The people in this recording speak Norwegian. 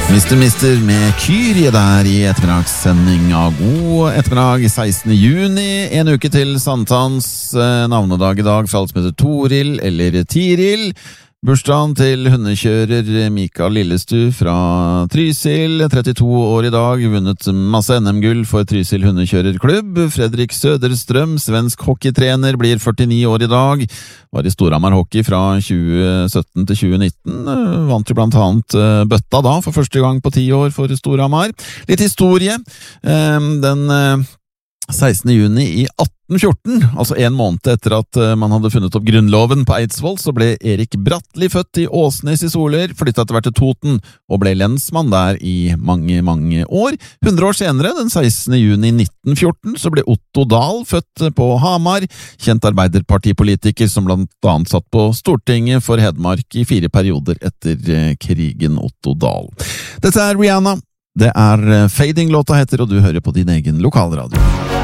Mister med Kyrie der i ettermiddagssending av God ettermiddag 16. juni. En uke til Santans navnedag i dag for alt som heter Toril eller Tiril. Bursdagen til hundekjører Mikael Lillestu fra Trysil, 32 år i dag, vunnet masse NM-gull for Trysil hundekjørerklubb. Fredrik Söderstrøm, svensk hockeytrener, blir 49 år i dag, var i Storhamar Hockey fra 2017 til 2019, vant jo blant annet bøtta da, for første gang på 10 år for Storhamar. Litt historie, den 16. juni i 1814, altså en måned etter at man hadde funnet opp grunnloven på Eidsvoll, så ble Erik Bratteli født i Åsnes i Soler, flyttet etter hvert til Toten og ble lensmann der i mange år. 100 år senere, den 16. juni 1914, så ble Otto Dahl født på Hamar, kjent arbeiderpartipolitiker som blant annet satt på Stortinget for Hedmark i 4 perioder etter krigen. Otto Dahl. Dette er Rihanna, det er Fading låta heter, og du hører på din egen lokalradio.